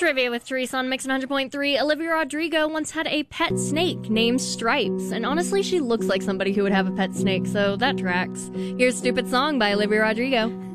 Trivia with Teresa on Mix 100.3. Olivia Rodrigo once had a pet snake named Stripes, and honestly, she looks like somebody who would have a pet snake, so that tracks. Here's Stupid Song by Olivia Rodrigo.